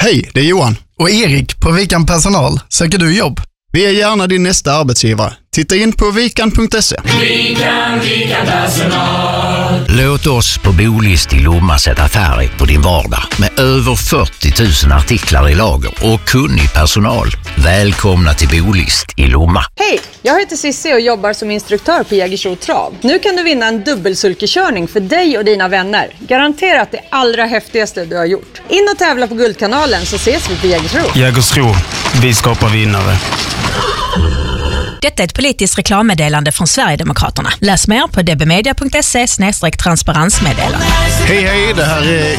Hej, det är Johan. Och Erik på Vikan Personal. Söker du jobb? Vi är gärna din nästa arbetsgivare. Titta in på vikan.se. Vikan Personal. Låt oss på Bolist i Lomma sätta färg på din vardag med över 40 000 artiklar i lager och kunnig personal. Välkomna till Bolist i Lomma. Hej, jag heter Sissi och jobbar som instruktör på Jägersro Trav. Nu kan du vinna en dubbelsulkekörning för dig och dina vänner. Garanterat det allra häftigaste du har gjort. In och tävla på Guldkanalen så ses vi på Jägersro. Jägersro, vi skapar vinnare. Detta är ett politiskt reklammeddelande från Sverigedemokraterna. Läs mer på dbmedia.se/transparensmeddelande. Hej, det här är